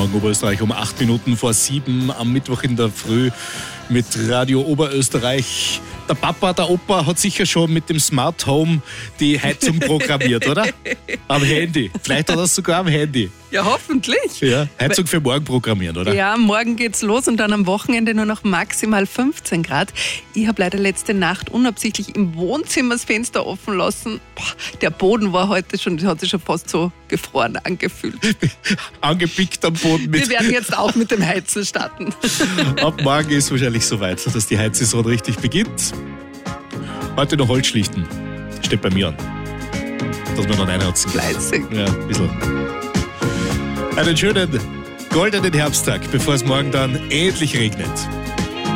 Morgen Oberösterreich um 8 Minuten vor 7 am Mittwoch in der Früh mit Radio Oberösterreich. Der Papa, der Opa hat sicher schon mit dem Smart Home die Heizung programmiert, oder? Am Handy. Vielleicht hat er es sogar am Handy. Ja, hoffentlich. Ja, Heizung für morgen programmieren, oder? Ja, morgen geht's los und dann am Wochenende nur noch maximal 15 Grad. Ich habe leider letzte Nacht unabsichtlich im Wohnzimmer das Fenster offen lassen. Der Boden war heute schon, das hat sich schon fast so gefroren angefühlt. Angepickt am Boden mit. Wir werden jetzt auch mit dem Heizen starten. Ab morgen ist es wahrscheinlich soweit, dass die Heizsaison richtig beginnt. Heute noch Holz schlichten. Steht bei mir an. Dass wir noch einheizen. Fleißig. Ja, ein bisschen. Einen schönen goldenen Herbsttag, bevor es morgen dann endlich regnet.